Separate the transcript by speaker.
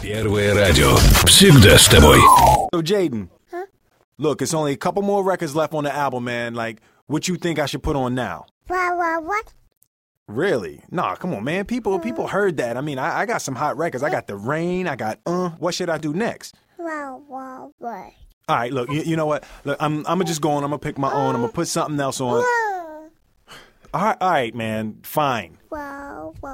Speaker 1: Первое радио. Всегда с тобой.
Speaker 2: So, Jaden. Huh? Look, it's only a couple more records left on the album, man. Like, what you think I should put on now?
Speaker 3: What?
Speaker 2: Really? Nah, come on, man. People heard that. I mean, I got some hot records. I got The Rain. I got, What should I do next?
Speaker 3: What?
Speaker 2: All right, look, you know what? Look, I'm going to just go on. I'm going to pick my own. I'm going to put something else on. All right, man. Fine.
Speaker 3: Wow.